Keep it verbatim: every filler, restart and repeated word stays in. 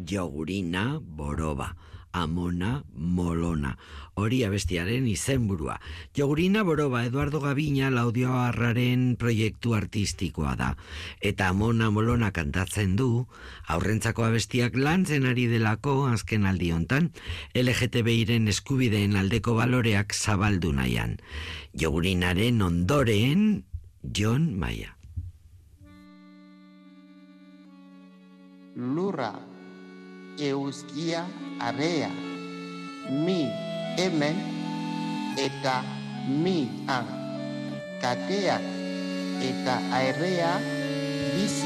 Jogurina Boroba, Amona Molona. Hori abestiaren izenburua. Jogurina Boroba Eduardo Gabina Laudioarraren proiektu artistikoa da. Eta Amona Molona kantatzen du, aurrentzako abestiak lantzen ari delako azken aldi hontan, L G T B-iren eskubideen aldeko baloreak zabaldu nahian. Jogurinaren ondoren, Jon Maia. Lurra, euskia, area, mi hemen eta mi han, kateak eta airea bizi